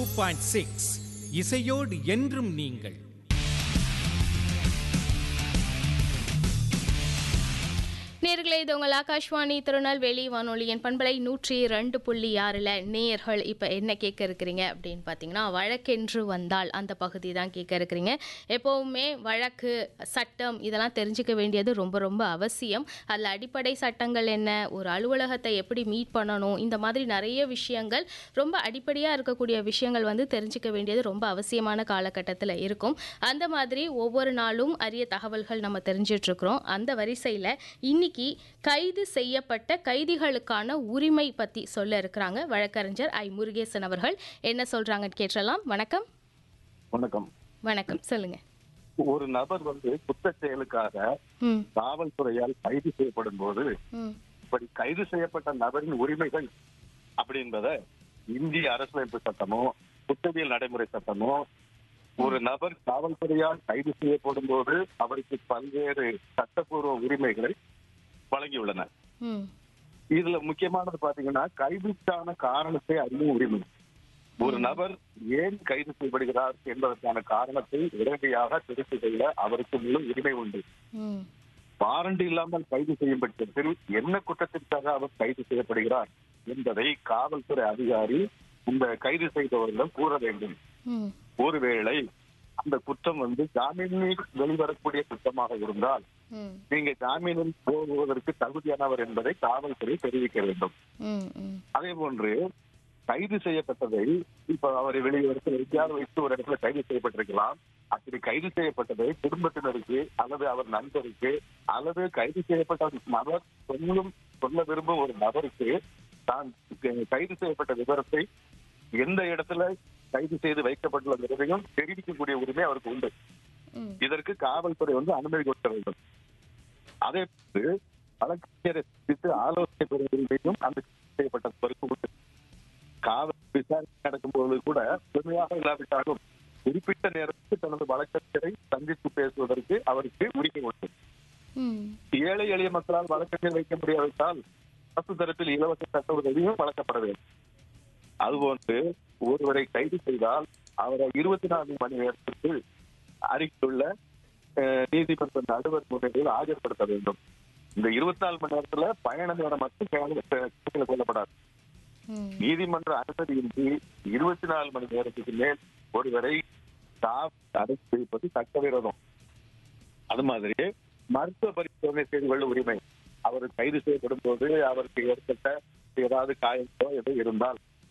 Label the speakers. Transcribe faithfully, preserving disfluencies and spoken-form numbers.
Speaker 1: Point six இசையோடு என்றும் நீங்கள்.
Speaker 2: நேயர்களே, இது உங்கள் ஆகாஷ்வாணி திருநெல்வேலி வானொலியின் பண்பலை நூற்றி ரெண்டு புள்ளி ஆறில் நேயர்கள் இப்போ என்ன கேட்க இருக்கிறீங்க அப்படின்னு பார்த்தீங்கன்னா, வழக்கென்று வந்தால் அந்த பகுதி தான் கேட்க இருக்கிறீங்க. எப்போவுமே வழக்கு, சட்டம் இதெல்லாம் தெரிஞ்சுக்க வேண்டியது ரொம்ப ரொம்ப அவசியம். அதில் அடிப்படை சட்டங்கள் என்ன, ஒரு அலுவலகத்தை எப்படி மீட் பண்ணணும், இந்த மாதிரி நிறைய விஷயங்கள், ரொம்ப அடிப்படையாக இருக்கக்கூடிய விஷயங்கள் வந்து தெரிஞ்சுக்க வேண்டியது ரொம்ப அவசியமான காலகட்டத்தில் இருக்கும். அந்த மாதிரி ஒவ்வொரு நாளும் அரிய தகவல்கள் நம்ம தெரிஞ்சிட்ருக்கிறோம். அந்த வரிசையில் இன்னைக்கு கைது செய்யப்பட்ட கைதிகளுக்கான உரிமை பத்தி சொல்ல இருக்கிறாங்க வழக்கறிஞர் ஐ முருகேசன் அவர்கள். என்ன சொல்றாங்கன்னு கேட்டலாம். வணக்கம்.
Speaker 3: வணக்கம்.
Speaker 2: வணக்கம், சொல்லுங்க.
Speaker 3: ஒரு நபர் வந்து குற்ற செயலுக்காக காவல்துறையால் கைது செய்யப்படும் போது இப்படி கைது செய்யப்பட்ட நபரின் உரிமைகள் அப்படி என்பதை இந்திய அரசியலமைப்பு சட்டமோ குற்றவியல் நடைமுறை சட்டமோ ஒரு நபர் காவல்துறையால் கைது செய்யப்படும் போது அவருக்கு பல்வேறு சட்டப்பூர்வ உரிமைகளை வழங்கியுள்ளன. இதுல முக்கியமானது பாத்தீங்கன்னா, கைதுக்கான காரணத்தை அறியும் உரிமை. ஒரு நபர் ஏன் கைது செய்யப்படுகிறார் என்பதற்கான காரணத்தை உடனடியாக தெரிந்து கொள்ள அவருக்கு முழு உரிமை உண்டு. வாரண்ட் இல்லாமல் கைது செய்யும் பட்சத்தில் என்ன குற்றத்திற்காக அவர் கைது செய்யப்படுகிறார் என்பதை காவல்துறை அதிகாரி இந்த கைது செய்தவர்களிடம் கூற வேண்டும். ஒருவேளை அந்த குற்றம் வந்து ஜாமீனில் வெளிவரக்கூடிய குற்றமாக இருந்தால் நீங்க ஜாமீனில் போவதற்கு தகுதியானவர் என்பதை காவல்துறை தெரிவிக்க வேண்டும். அதே போன்று கைது செய்யப்பட்டதை இப்ப அவரை வெளியே எங்கேயாவது வைத்து ஒரு இடத்துல கைது செய்யப்பட்டிருக்கலாம். அப்படி கைது செய்யப்பட்டதை குடும்பத்தினருக்கு அல்லது அவர் நண்பருக்கு அல்லது கைது செய்யப்பட்ட நபர் சொல்லும் சொல்ல விரும்பும் ஒரு நபருக்கு தான் கைது செய்யப்பட்ட விவரத்தை எந்த இடத்துல கைது செய்து வைக்கப்பட்டுள்ளதையும் தெரிவிக்கக்கூடிய உரிமை அவருக்கு உண்டு. இதற்கு காவல்துறை வந்து அனுமதி கொடுக்க வேண்டும். அதே போன்று வழக்கறிஞரை சந்தித்து ஆலோசனை பெறும் உரிமையும் அந்த செய்யப்பட்டவருக்கு உண்டு. காவல் விசாரணை நடக்கும் போது கூட முழுமையாக இல்லாவிட்டாலும் குறிப்பிட்ட நேரத்துக்கு தனது வழக்கறிஞரை சந்தித்து பேசுவதற்கு அவருக்கு உரிமை உண்டு. ஏழை எளிய மக்களால் வழக்கறிஞர் வைக்க முடியாவிட்டால் அரசு தரப்பில் இலவச சட்ட உதவியும் வழங்கப்பட வேண்டும். அதுபோன்று ஒருவரை கைது செய்தால் அவரை இருபத்தி நான்கு மணி நேரத்திற்கு அருகிலுள்ள நீதிமன்ற நடுவர் முறையில் ஆஜர்படுத்த வேண்டும். இந்த இருபத்தி நாலு மணி நேரத்துல பயண நேரம் மட்டும் கொள்ளப்படாது. நீதிமன்ற அனுமதியின்றி இருபத்தி நாலு மணி நேரத்துக்கு மேல் ஒருவரை தடை செய்வது சட்டவிரோதம். அது மாதிரி மருத்துவ பரிசோதனை செய்து கொள்ள உரிமை. அவர் கைது செய்யப்படும் போது அவருக்கு ஏற்பட்ட ஏதாவது காயங்களோ ஏதோ இருந்தால்